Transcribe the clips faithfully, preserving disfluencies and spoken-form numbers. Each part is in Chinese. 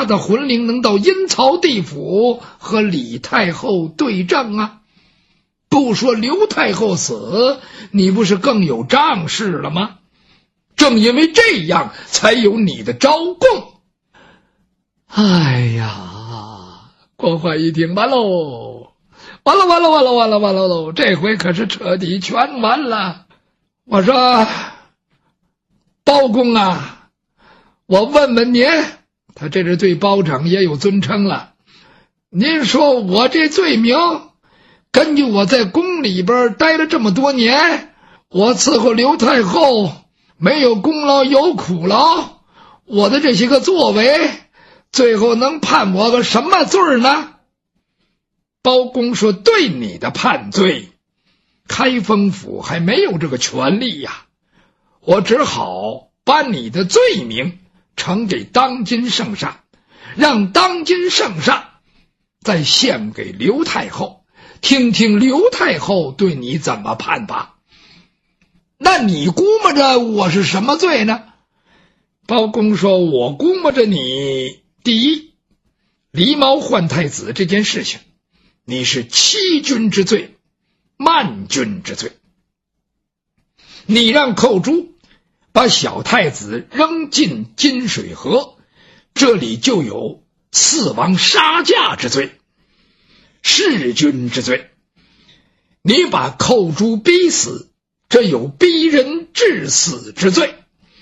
他的魂灵能到阴曹地府和李太后对账啊。不说刘太后死，你不是更有仗势了吗？正因为这样，才有你的招供。哎呀，郭槐一听，完喽，完了完了完了完了完了喽，这回可是彻底全完了。我说，包公啊，我问问您，他这是对包拯也有尊称了。您说我这罪名，根据我在宫里边待了这么多年，我伺候刘太后没有功劳有苦劳，我的这些个作为，最后能判我个什么罪呢？包公说，对你的判罪，开封府还没有这个权利呀，我只好把你的罪名呈给当今圣上，让当今圣上再献给刘太后，听听刘太后对你怎么判吧。那你估摸着我是什么罪呢？包公说，我估摸着你，第一，狸猫换太子这件事情，你是欺君之罪，慢君之罪。你让寇珠把小太子扔进金水河，这里就有刺王杀驾之罪，弑君之罪。你把寇珠逼死，这有逼人致死之罪。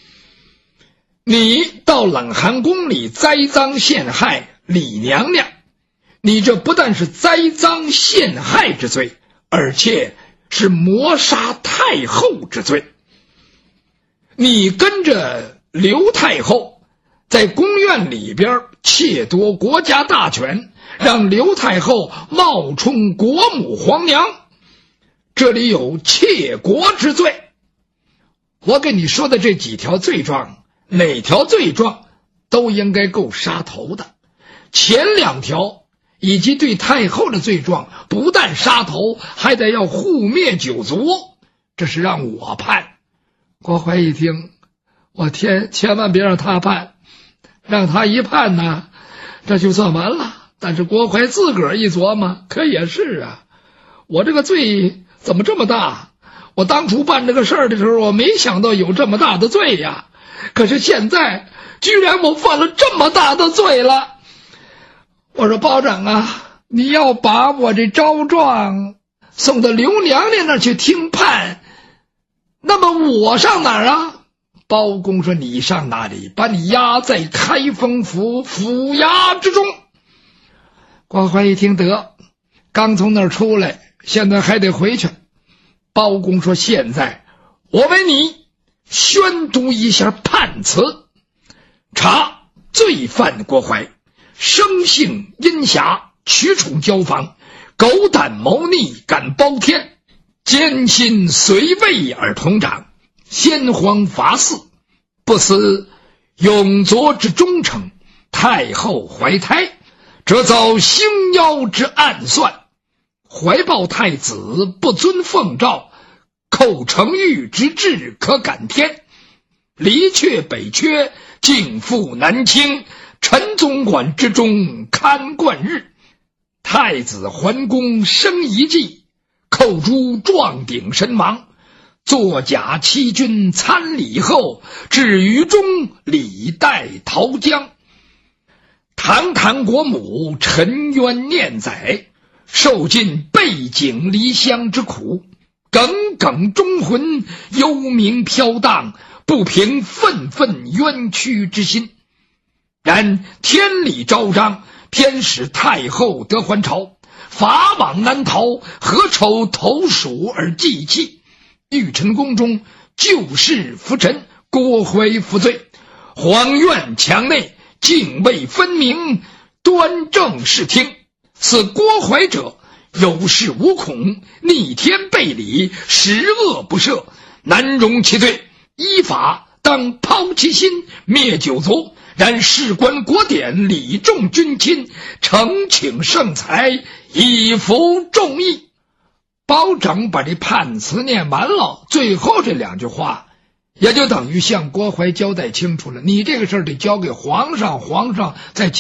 你到冷寒宫里栽赃陷害李娘娘，你这不但是栽赃陷害之罪，而且是谋杀太后之罪。你跟着刘太后在宫院里边窃夺国家大权，让刘太后冒充国母皇娘，这里有窃国之罪。我跟你说的这几条罪状，哪条罪状都应该够杀头的。前两条以及对太后的罪状，不但杀头，还得要护灭九族，这是让我判。郭槐一听，我天，千万别让他判，让他一判呢，这就算完了。但是郭槐自个儿一琢磨，可也是啊，我这个罪怎么这么大？我当初办这个事儿的时候，我没想到有这么大的罪呀。可是现在居然我犯了这么大的罪了。我说，包拯啊，你要把我这招状送到刘娘娘那儿去听判，那么我上哪儿啊？包公说，你上哪里？把你押在开封府府衙之中。郭槐一听，得，刚从那儿出来，现在还得回去。包公说，现在我为你宣读一下判词。查罪犯郭槐，生性阴狭，取宠交房，狗胆谋逆，敢包天，奸心随位而同长，先皇伐嗣，不思永佐之忠诚，太后怀胎，则遭星妖之暗算，怀抱太子不遵奉诏，寇成玉之志可感天，离却北阙，竟赴南清，陈总管之中看贯日，太子桓公生一计，寇诸壮鼎身亡，作假欺君参礼后，至于中礼待逃江。堂堂国母沉冤念载，受尽背井离乡之苦，耿耿忠魂，幽冥飘荡，不平愤愤冤屈之心。然天理昭彰，偏使太后得还朝，法网难逃，何愁投鼠而忌器？玉宸宫中旧事浮沉，郭槐服罪，皇院墙内泾渭分明，端正视听。此郭槐者，有恃无恐，逆天背礼，十恶不赦，难容其罪。依法当抛其心，灭九族。然事关国典，礼重君亲，诚请圣裁，以服众议。包拯把这判词念完了，最后这两句话也就等于向郭槐交代清楚了，你这个事儿得交给皇上，皇上再